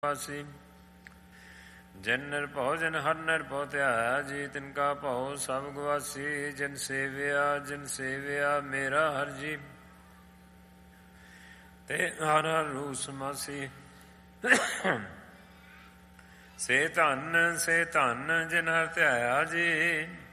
ਵਾਸੀ। ਜਿਨ ਨਿਰਭਉ ਜਿਨ ਹਰਿ ਨਿਰਭਉ ਧਿਆਇਆ ਜੀ, ਤਿਨ ਕਾ ਭਉ ਸਭ ਗਵਾਸੀ। ਜਿਨ ਸੇਵਿਆ ਮੇਰਾ ਹਰਿ ਜੀ, ਤੇ ਹਰਿ ਹਰਿ ਰੂਪ ਸਮਾਸੀ। ਸੇ ਧਨ ਜਿਨ ਹਰਿ ਧਿਆਇਆ ਜੀ,